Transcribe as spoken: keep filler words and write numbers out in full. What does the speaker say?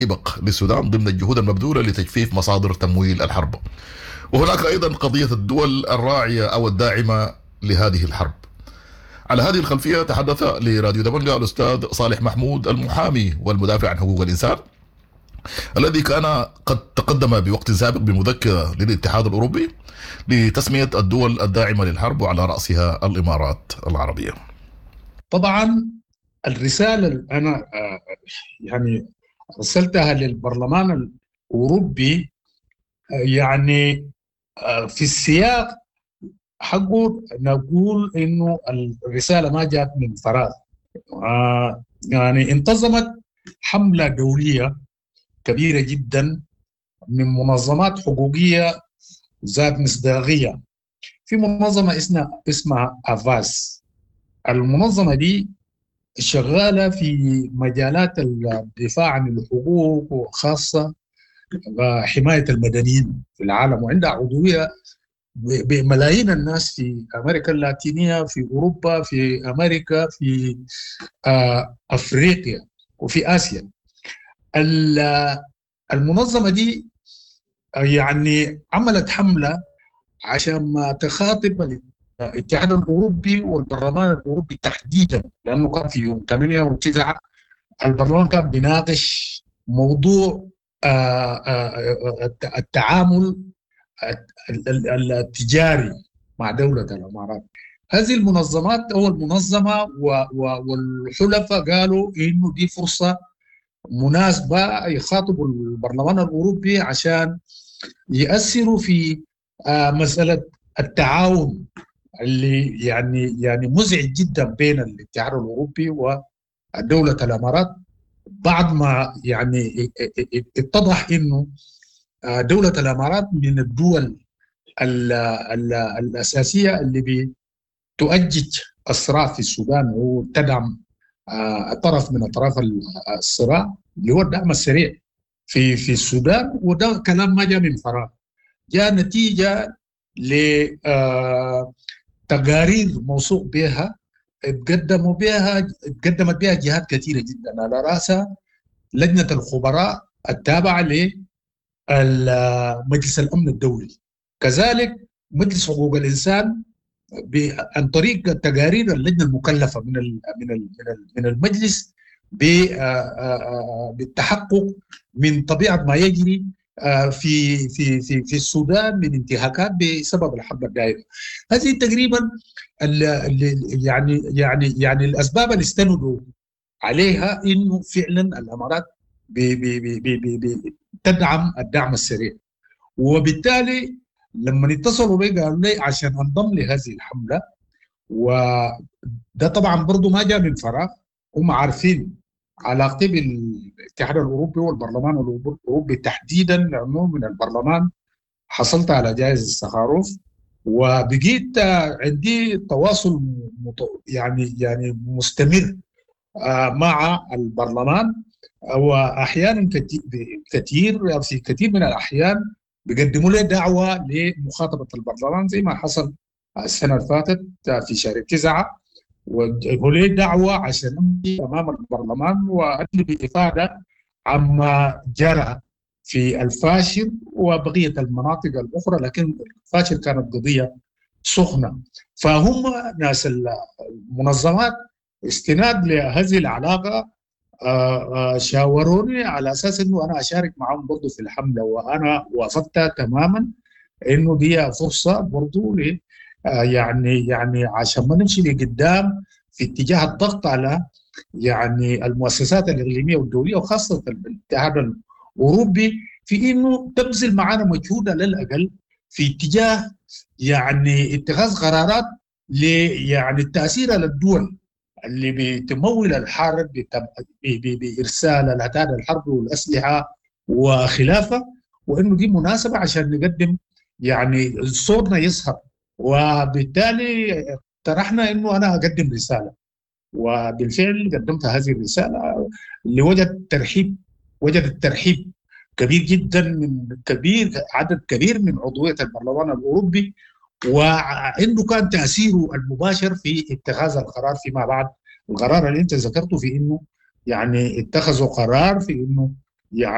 إبق للسودان ضمن الجهود المبذولة لتجفيف مصادر تمويل الحرب. وهناك أيضا قضية الدول الراعية أو الداعمة لهذه الحرب. على هذه الخلفية تحدث لراديو دبنجة الأستاذ صالح محمود المحامي والمدافع عن حقوق الإنسان الذي كان قد تقدم بوقت سابق بمذكرة للاتحاد الأوروبي لتسمية الدول الداعمة للحرب وعلى رأسها الإمارات العربية. طبعا الرسالة اللي أنا يعني أرسلتها للبرلمان الأوروبي يعني في السياق حقه نقول إنه الرسالة ما جاءت من فراغ. يعني انتظمت حملة دولية كبيرة جدا من منظمات حقوقية ذات مصداقية. في منظمة اسمها اسمها أفاس. المنظمة دي شغالة في مجالات الدفاع عن الحقوق وخاصة حماية المدنيين في العالم، وعندها عضوية بملايين الناس في أمريكا اللاتينية، في أوروبا، في أمريكا، في أفريقيا وفي آسيا. المنظمة دي يعني عملت حملة عشان ما تخاطب الاتحاد الأوروبي والبرلمان الأوروبي تحديدا، لأنه كان في يوم ثمانية وتسعة البرلمان كان بيناقش موضوع التعامل التجاري مع دولة الإمارات. هذه المنظمات أو المنظمة والحلفاء قالوا إنه دي فرصة مناسبة يخاطبوا البرلمان الأوروبي عشان يأثروا في مسألة التعاون اللي يعني يعني مزعج جدا بين الاتحاد الأوروبي ودولة الإمارات، بعد ما يعني اتضح إنه دولة الإمارات من الدول ال ال الأساسية اللي بتؤجج الصراع في السودان وتدعم طرف من أطراف الصراع اللي هو الدعم السريع في في السودان. وده كلام ما جاء من فراغ، جاء نتيجة لتقارير موثوق بها تقدموا بها تقدمت بها جهات كثيرة جدا، على رأسها لجنة الخبراء التابعة لمجلس الأمن الدولي، كذلك مجلس حقوق الإنسان عن طريق تقارير اللجنة المكلفة من من من المجلس بالتحقق من طبيعة ما يجري في في في في السودان من انتهاكات بسبب الحرب الدائرة. هذه تقريبا يعني يعني يعني الأسباب اللي استندوا عليها إنه فعلا الإمارات تدعم الدعم السريع، وبالتالي لما اتصلوا بي قالوا لي عشان انضم لهذه الحملة. وده طبعا برضو ما جاء من فراغ، هم عارفين علاقتي بالاتحاد الأوروبي والبرلمان الأوروبي تحديدا، لأنه من البرلمان حصلت على جائزة سخاروف وبقيت عندي تواصل يعني يعني مستمر مع البرلمان، وأحيانا كثير في كثير من الأحيان بيقدموا لي دعوة لمخاطبة البرلمان زي ما حصل السنة اللي فاتت في شهر تسعة، وجابوا لي دعوة عشان أمشي أمام البرلمان وأدلي بإفادة عما جرى في الفاشر وبقية المناطق الأخرى، لكن الفاشر كانت قضية سخنة. فهم ناس المنظمات استناد لهذه العلاقة شاوروني على أساس أنه أنا أشارك معهم برضو في الحملة، وأنا وافقت تماما أنه دي فرصة برضو يعني يعني عشان ما نمشي لقدام في اتجاه الضغط على يعني المؤسسات الإقليمية والدولية وخاصة الاتحاد الأوروبي في أنه تبذل معنا مجهود على الأقل في اتجاه يعني اتخاذ قرارات ل يعني التأثير على الدول اللي بتمول الحرب بإرسال العتاد الحرب والأسلحة وخلافه، وإنه دي مناسبة عشان نقدم يعني صوتنا يظهر. وبالتالي طرحنا إنه أنا أقدم رسالة، وبالفعل قدمت هذه الرسالة اللي وجد ترحيب وجد الترحيب كبير جدا من كبير عدد كبير من عضوية البرلمان الأوروبي، وعنده كان تأثيره المباشر في اتخاذ القرار فيما بعد. القرار اللي انت ذكرته في انه يعني اتخذوا قرار في انه يعني